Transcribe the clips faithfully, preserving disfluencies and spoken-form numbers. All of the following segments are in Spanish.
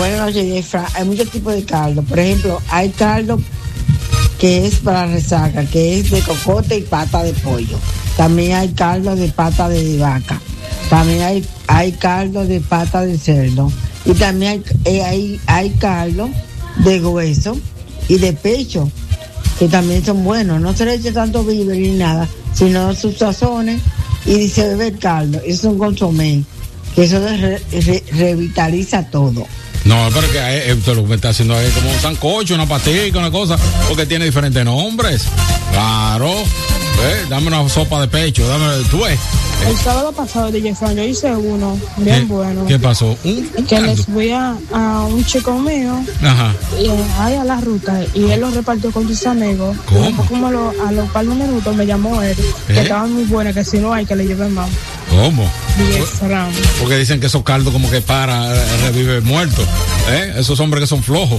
Bueno, oye, Fra, hay muchos tipos de caldo. Por ejemplo, hay caldo que es para resaca, que es de cocote y pata de pollo. También hay caldo de pata de vaca. También hay, hay caldo de pata de cerdo. Y también hay, eh, hay, hay caldo de hueso y de pecho, que también son buenos. No se le eche tanto víver ni nada, sino sus sazones y se bebe el caldo. Eso es un consomé, que eso re, re, revitaliza todo. No, pero que esto lo que está haciendo es como un sancocho, una pastica, una cosa, porque tiene diferentes nombres. Claro. ¿Eh? Dame una sopa de pecho, dame, tú ves. El sábado pasado de Jeffran yo hice uno bien ¿Eh? bueno. ¿Qué pasó? ¿Un, un que caldo? les fui a, a un chico mío. Ajá. Y ahí a la ruta y él lo repartió con sus amigos. ¿Cómo? Y después como lo, a los par de minutos me llamó él, ¿Eh? que estaban muy buenas, que si no hay que le lleven más. ¿Cómo? Jeffran. Porque dicen que esos caldos como que para, revive muertos. ¿Eh? Esos hombres que son flojos.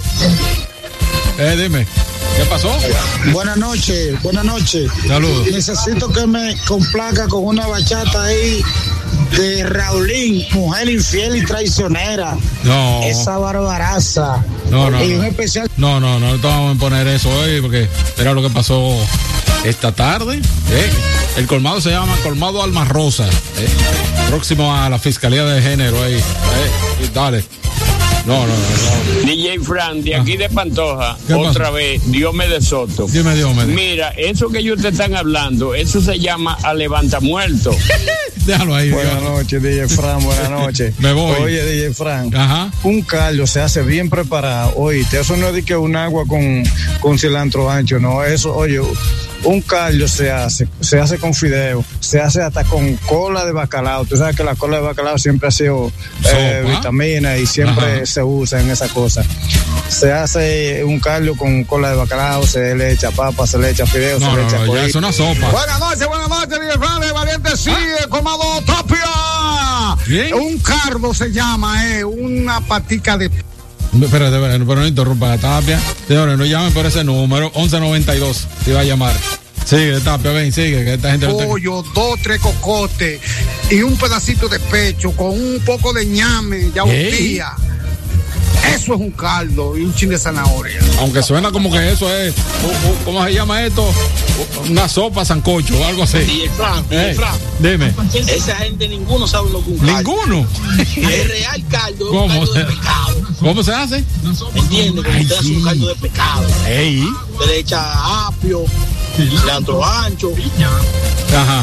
Eh, dime. ¿Qué pasó? Buenas noches, buenas noches. Saludos. Necesito que me complaca con una bachata ahí de Raulín, mujer infiel y traicionera. No. Esa barbaraza. No, no. Y no. un especial. No, no, no, no te vamos a poner eso hoy porque era lo que pasó esta tarde. ¿Eh? El colmado se llama Colmado Alma Rosa. ¿Eh? Próximo a la Fiscalía de Género ahí. ¿Eh? Dale. No, no, no, no. D J Fran, de aquí de Pantoja, ¿Qué otra pasa? vez, Diome de Soto. Dime, Dios Mira, eso que ellos te están hablando, eso se llama a levanta muerto. Déjalo ahí. Buenas noches, D J Fran, buenas noches. Me voy. Oye, D J Fran, Ajá. un caldo se hace bien preparado. Oíste, eso no es de que un agua con, con cilantro ancho, no, eso, oye, un caldo se hace, se hace con fideo, se hace hasta con cola de bacalao. Tú sabes que la cola de bacalao siempre ha sido eh, vitamina y siempre Ajá. se usa en esa cosa. Se hace un caldo con cola de bacalao, se le echa papa, se le echa fideo, no, se le no, echa no, pollo. ya es una sopa. Buenas noches, buenas noches, D J Fran, de Valiente sigue, ¿Ah? Comado Tapia. ¿Bien? Un cardo se llama, eh, una patica de... Espérate, espérate, pero no interrumpa, Tapia. Señores, no llamen por ese número, once noventa y dos, te iba a llamar. Sigue, Tapia, ven, sigue, que esta gente... Pollo, dos, tres cocotes y un pedacito de pecho con un poco de ñame, yautía. Eso es un caldo y un chin de zanahoria. Aunque suena como que eso es, ¿cómo se llama esto? Una sopa sancocho o algo así. D J Fran, D J Fran. Dime. Esa gente ninguno sabe lo que un caldo. ¿Ninguno? El real caldo es ¿Cómo? un caldo de pescado. ¿Cómo se hace? ¿Entiendes? Como usted hace un caldo de pescado. Ey. Usted le echa apio, cilantro ancho. Ajá.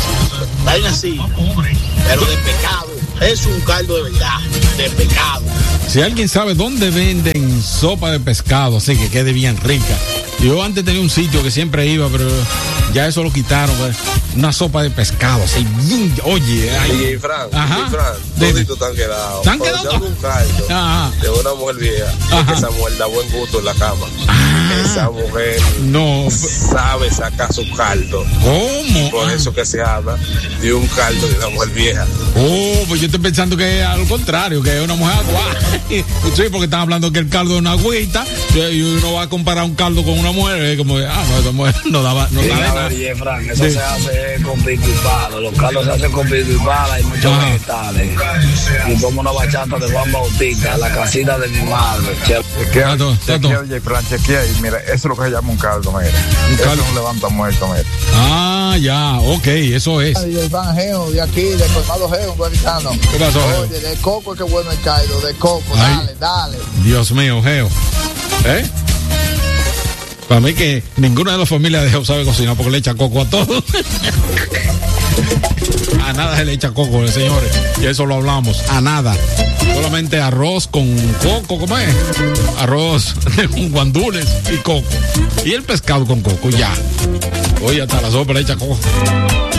Vaina así. Pero de pescado. Es un caldo de verdad. De pescado. Si alguien sabe dónde venden sopa de pescado, así que quede bien rica. Yo antes tenía un sitio que siempre iba, pero ya eso lo quitaron. Pues. Una sopa de pescado, así bien, oye. Ay. D J Fran, Ajá. D J Fran, toditos están quedados. ¿Están Cuando quedados? se hace un caldo Ajá. de una mujer vieja, es que esa mujer da buen gusto en la cama. Ah. Esa mujer no sabe sacar su caldo. ¿Cómo? Por ah. eso que se habla de un caldo de una mujer vieja. Oh, pues yo estoy pensando que es al contrario, que es una mujer agua. Sí, porque están hablando que el caldo es una agüita y uno va a comparar un caldo con una mujer, es como, ah, no, esa mujer no daba, no sí, sabe a nada. ver, Fran, eso sí. se hace con pico y palo, los caldos se hacen con pico y pala y muchos Ajá. vegetales. Y como una bachata de Juan Bautista, la casita de mi madre. Chequea, chequea, oye, Fran, chequea y mira, eso es lo que se llama un caldo, mira. Un eso caldo. Es un levanta muerto, mira. Ah, ya, ok, eso es. El Van Geo, de aquí, de Colmado Geo, un guaritano. ¿Qué pasó, Oye, de coco es que bueno el caldo, de coco, Ay. dale, dale. Dios mío, Geo. ¿Eh? Para mí que ninguna de las familias de Geo sabe cocinar porque le echa coco a todo. A nada se le echa coco, señores. Y eso lo hablamos. A nada. Solamente arroz con coco, ¿cómo es? Arroz con guandules y coco. Y el pescado con coco, ya. Oye, hasta la sopa le echa coco.